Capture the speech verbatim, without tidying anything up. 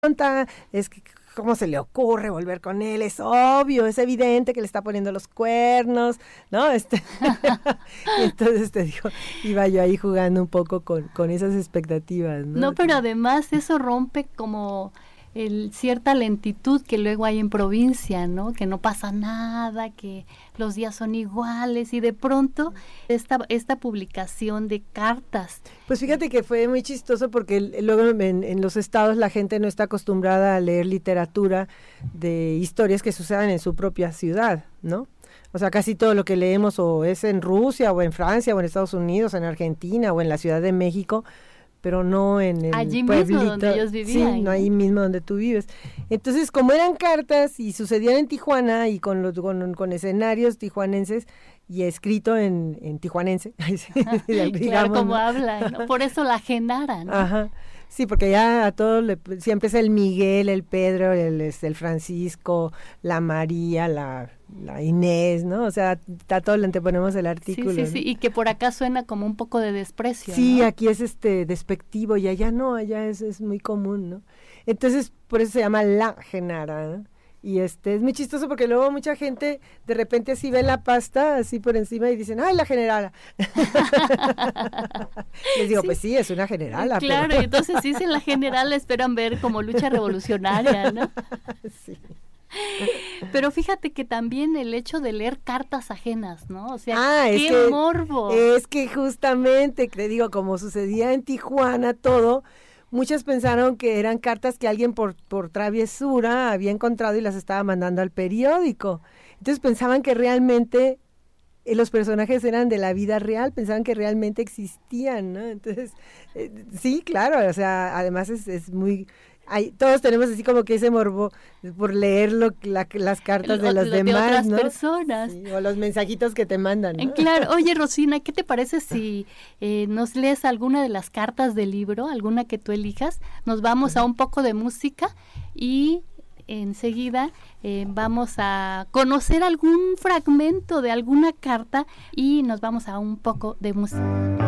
tonta, es que cómo se le ocurre volver con él, es obvio, es evidente que le está poniendo los cuernos, ¿no? Este y entonces te digo, iba yo ahí jugando un poco con, con esas expectativas, ¿no? No, pero además eso rompe como el, cierta lentitud que luego hay en provincia, ¿no? Que no pasa nada, que los días son iguales y de pronto esta, esta publicación de cartas. Pues fíjate que fue muy chistoso porque luego en, en los estados la gente no está acostumbrada a leer literatura de historias que sucedan en su propia ciudad, ¿no? O sea, casi todo lo que leemos o es en Rusia o en Francia o en Estados Unidos, en Argentina o en la Ciudad de México, pero no en el allí pueblito, mismo donde ellos vivían. Sí, no ahí mismo donde tú vives. Entonces, como eran cartas y sucedían en Tijuana y con los con, con escenarios tijuanenses y escrito en, en tijuanense, digamos, claro, como ¿no? hablan, ¿no? Por eso la Genara, ¿no? Ajá. Sí, porque ya a todos le, siempre es el Miguel, el Pedro, el, el Francisco, la María, la, la Inés, ¿no? O sea, a todos le anteponemos el artículo. Sí, sí, ¿no? sí, y que por acá suena como un poco de desprecio, Sí, ¿no? aquí es este despectivo y allá no, allá es, es muy común, ¿no? Entonces, por eso se llama La Genara, ¿no? Y este es muy chistoso porque luego mucha gente de repente así ve la pasta así por encima y dicen, ¡ay, la generala! Les digo, sí. Pues sí, es una generala. Claro, pero... y entonces sí, si en la generala esperan ver como lucha revolucionaria, ¿no? Sí. Pero fíjate que también el hecho de leer cartas ajenas, ¿no? O sea, ah, qué es que, morbo. Es que justamente, te digo, como sucedía en Tijuana todo, muchos pensaron que eran cartas que alguien por, por traviesura había encontrado y las estaba mandando al periódico. Entonces pensaban que realmente eh, los personajes eran de la vida real, pensaban que realmente existían, ¿no? Entonces, eh, sí, claro, o sea, además es, es muy... Hay, todos tenemos así como que ese morbo por leer lo, la, las cartas el, de los de, demás, de otras ¿no? personas. Sí, o los mensajitos que te mandan, ¿no? Claro. Oye, Rosina, ¿qué te parece si eh, nos lees alguna de las cartas del libro, alguna que tú elijas? Nos vamos a un poco de música y enseguida eh, vamos a conocer algún fragmento de alguna carta y nos vamos a un poco de música.